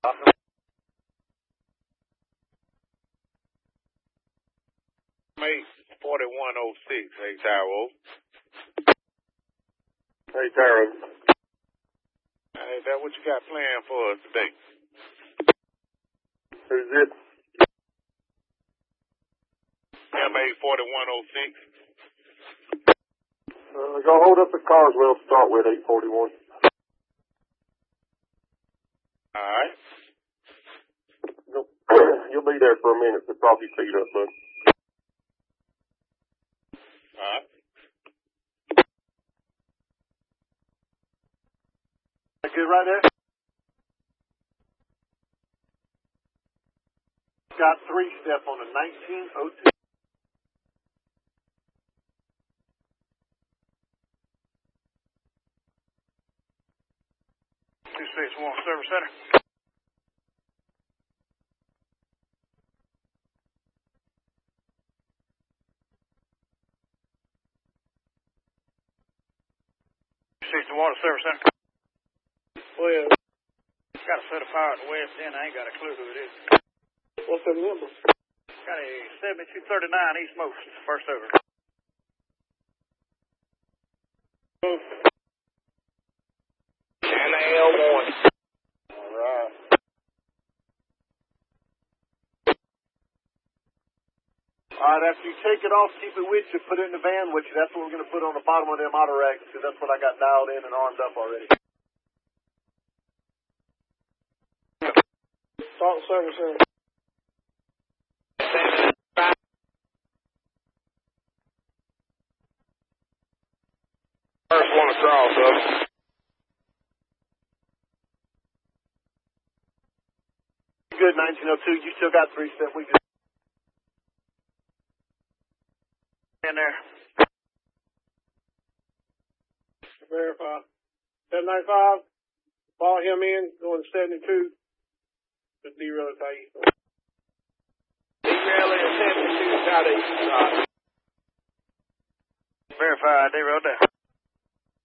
Mate 4106, hey Taro. Hey Taro. Hey, that what you got planned for us today? Who's it? MA 4106. Go hold up the Carswell to start with, 841. Alright. You'll be there for a minute, so prop your feet up, bud. Alright. Good right there? Got 3-step on the 1902. 261 Service Center. Water Service Center. Well, Got a set of power at the west end. I ain't got a clue who it is. what's the number? Got a 7239 East Most. First over. NAL1. Alright. Alright, after you take it off, keep it with you, put it in the van with you. That's what we're going to put on the bottom of them auto racks, because that's what I got dialed in and armed up already. Salt Service Center. First one across, up. Good, 1902. You still got 3-step. We good. In there. Verify. 795. Ball him in, going 72. Just derail it tight. Derail at 72, South East. Verify, derail there.